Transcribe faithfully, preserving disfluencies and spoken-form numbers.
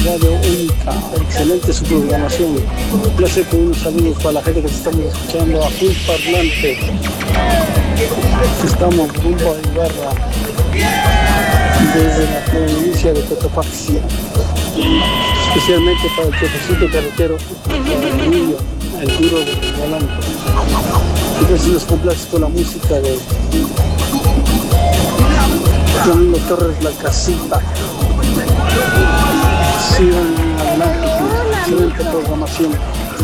radio única, excelente su programación. Un placer con unos amigos para la gente que estamos escuchando a full parlante. Estamos rumbo a Ibarra desde la provincia de Cotopaxi, especialmente para el jefecito carretero, para el niño, el duro del volante. Entonces nos complace con la música de Domingo Torres, La Casita. Sigan adelante, excelente programación.